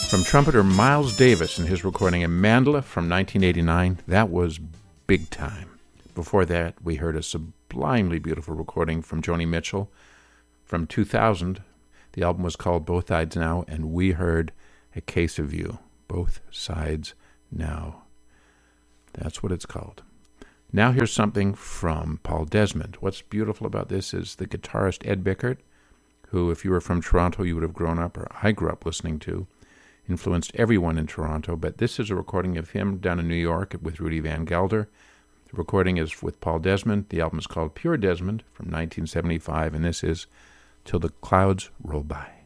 From trumpeter Miles Davis and his recording of Mandala from 1989, that was big time. Before that, we heard a sublimely beautiful recording from Joni Mitchell from 2000. The album was called Both Sides Now, and we heard A Case of You, Both Sides Now. That's what it's called. Now here's something from Paul Desmond. What's beautiful about this is the guitarist Ed Bickert, who, if you were from Toronto, you would have grown up, or I grew up listening to, influenced everyone in Toronto. But this is a recording of him down in New York with Rudy Van Gelder. The recording is with Paul Desmond. The album is called Pure Desmond from 1975, and this is Till the Clouds Roll By.